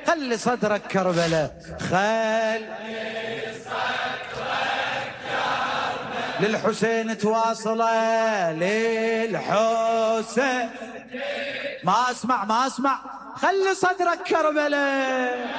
خلي صدرك كربلاء، للحسين تواصله، للحسين. ما اسمع خلي صدرك كربلاء.